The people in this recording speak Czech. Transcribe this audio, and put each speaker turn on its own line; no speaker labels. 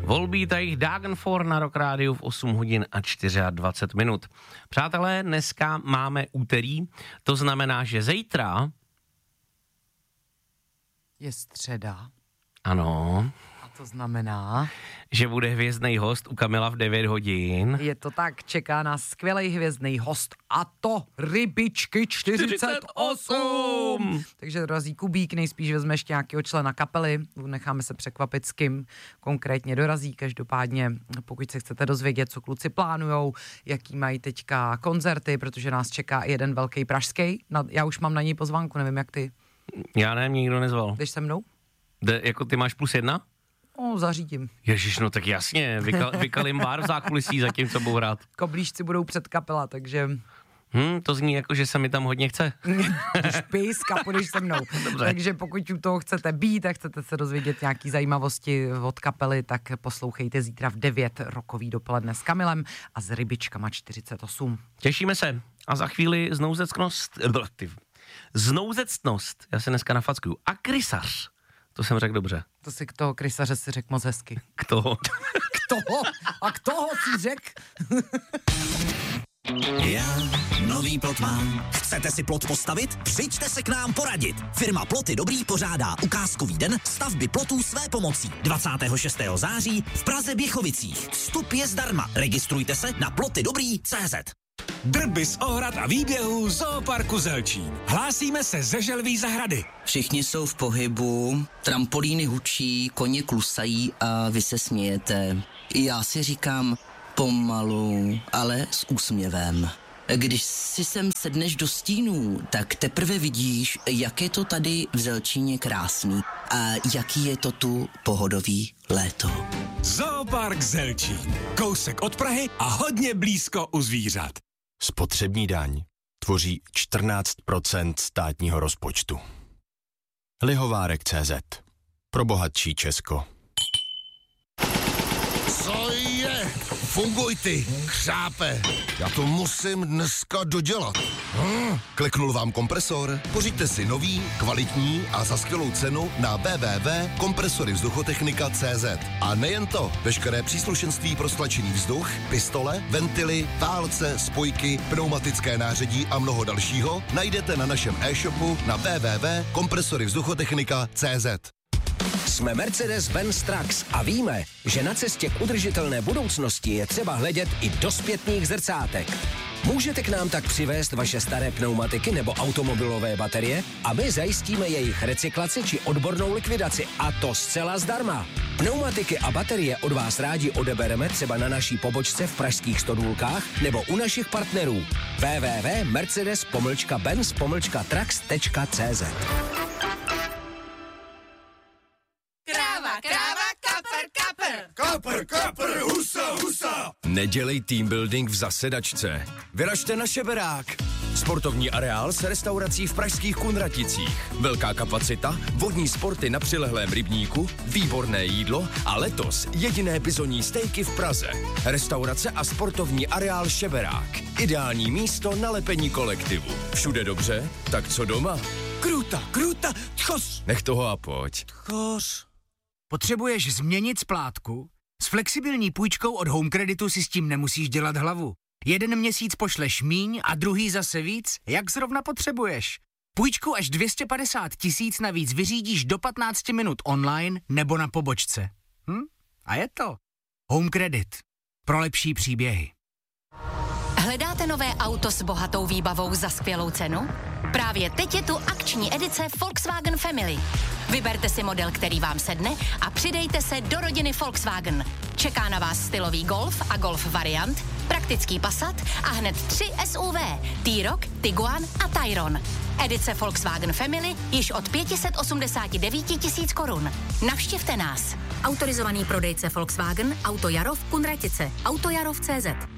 Volbeat a jejich Dagenfor na Rock Rádiu v 8 hodin a 24 minut. Přátelé, dneska máme úterý, to znamená, že zítra
je středa.
Ano.
A to znamená,
že bude hvězdný host u Kamila v 9 hodin.
Je to tak, čeká nás skvělý hvězdný host a to Rybičky 48. Takže dorazí Kubík, nejspíš vezme ještě nějakého člena kapely, necháme se překvapit, s kým konkrétně dorazí. Každopádně, pokud se chcete dozvědět, co kluci plánujou, jaký mají teďka koncerty, protože nás čeká jeden velký pražský. Já už mám na něj pozvánku, nevím jak ty.
Já nevím, nikdo nezval.
Jdeš se mnou?
Jako ty máš +1?
No, zařídím.
Ježiš, no tak jasně, vykalím bar v zákulisí zatím, co budou hrát.
Koblížci budou před kapela, takže...
To zní jako, že se mi tam hodně chce.
Špiska, půjdeš se mnou. Dobře. Takže pokud u toho chcete být a chcete se dozvědět nějaký zajímavosti od kapely, tak poslouchejte zítra v 9 rokový dopoledne s Kamilem a s Rybičkama 48.
Těšíme se. A za chvíli znouzectnost. Já se dneska nafackuju. A krysař. To jsem řekl dobře.
To si k toho krysaře si řekl moc hezky.
K toho?
K toho si řekl?
Já nový plot mám. Chcete si plot postavit? Přijďte se k nám poradit. Firma Ploty Dobrý pořádá ukázkový den stavby plotů své pomocí. 26. září v Praze Běchovicích. Vstup je zdarma. Registrujte se na plotydobrý.cz.
Drby z ohrad a výběhů Zooparku Zelčín. Hlásíme se ze Želví zahrady.
Všichni jsou v pohybu, trampolíny hučí, koně klusají a vy se smějete. Já si říkám pomalu, ale s úsměvem. Když si sem sedneš do stínů, tak teprve vidíš, jak je to tady v Zelčíně krásný a jaký je to tu pohodový léto.
Zoopark Zelčín. Kousek od Prahy a hodně blízko u zvířat.
Spotřební daň tvoří 14% státního rozpočtu. Lihovárek.cz. Pro bohatší Česko.
Co je? Funguj ty, křápe. Já to musím dneska dodělat. Kliknul vám kompresor? Pořiďte si nový, kvalitní a za skvělou cenu na www.kompresoryvzduchotechnika.cz. A nejen to, veškeré příslušenství pro stlačený vzduch, pistole, ventily, válce, spojky, pneumatické nářadí a mnoho dalšího najdete na našem e-shopu na www.kompresoryvzduchotechnika.cz.
Jsme Mercedes-Benz Trucks a víme, že na cestě k udržitelné budoucnosti je třeba hledět i do zpětných zrcátek. Můžete k nám tak přivést vaše staré pneumatiky nebo automobilové baterie a my zajistíme jejich recyklaci či odbornou likvidaci, a to zcela zdarma. Pneumatiky a baterie od vás rádi odebereme třeba na naší pobočce v pražských Stodůlkách nebo u našich partnerů www.mercedes-benz-trucks.cz.
Kapr, husa.
Nedělej team building v zasedačce. Vyražte na Šeberák. Sportovní areál s restaurací v pražských Kunraticích. Velká kapacita, vodní sporty na přilehlém rybníku, výborné jídlo a letos jediné bizonní stejky v Praze. Restaurace a sportovní areál Šeberák. Ideální místo na lepení kolektivu. Všude dobře, tak co doma?
Kruta, tchos.
Nech toho a pojď.
Tchos. Potřebuješ změnit splátku? S flexibilní půjčkou od Home Creditu si s tím nemusíš dělat hlavu. Jeden měsíc pošleš míň a druhý zase víc, jak zrovna potřebuješ. Půjčku až 250 000 navíc vyřídíš do 15 minut online nebo na pobočce. A je to Home Credit. Pro lepší příběhy.
Hledáte nové auto s bohatou výbavou za skvělou cenu? Právě teď je tu akční edice Volkswagen Family. Vyberte si model, který vám sedne a přidejte se do rodiny Volkswagen. Čeká na vás stylový Golf a Golf variant, praktický Passat a hned 3 SUV, T-Roc, Tiguan a Tayron. Edice Volkswagen Family již od 589 000 korun. Navštivte nás. Autorizovaný prodejce Volkswagen, Auto Jarov, Kunratice, autojarov.cz.